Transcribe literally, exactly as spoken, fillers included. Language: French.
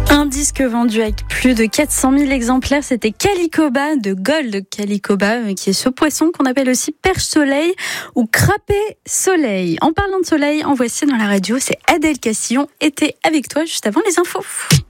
Un disque vendu avec plus de quatre cent mille exemplaires, c'était Calicoba de Gold Calicoba, qui est ce poisson qu'on appelle aussi perche soleil ou crapet soleil. En parlant de soleil, en voici dans la radio, c'est Adèle Castillon était avec toi juste avant les infos.